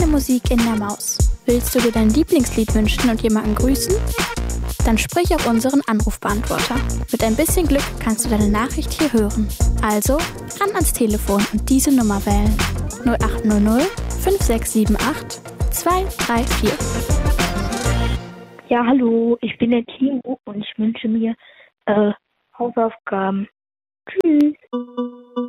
Musik in der Maus. Willst du dir dein Lieblingslied wünschen und jemanden grüßen? Dann sprich auf unseren Anrufbeantworter. Mit ein bisschen Glück kannst du deine Nachricht hier hören. Also ran ans Telefon und diese Nummer wählen. 0800 5678 234. Ja, hallo, ich bin der Timo und ich wünsche mir Hausaufgaben. Tschüss.